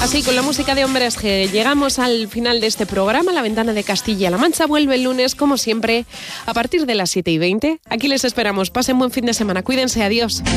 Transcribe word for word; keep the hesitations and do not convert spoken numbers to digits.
Así, con la música de Hombres G, llegamos al final de este programa. La Ventana de Castilla-La Mancha vuelve el lunes, como siempre, a partir de las siete y veinte. Aquí les esperamos. Pasen buen fin de semana. Cuídense. Adiós.